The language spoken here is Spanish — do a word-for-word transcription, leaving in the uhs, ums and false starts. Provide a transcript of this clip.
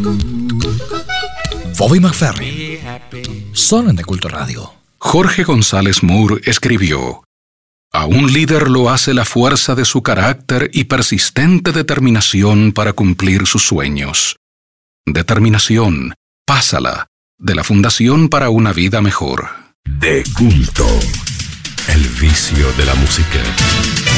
Bobby McFerrin, solo en De Culto Radio. Jorge González Moore escribió: a un líder lo hace la fuerza de su carácter y persistente determinación para cumplir sus sueños. Determinación, pásala, de la Fundación para una Vida Mejor. De Culto, el vicio de la música.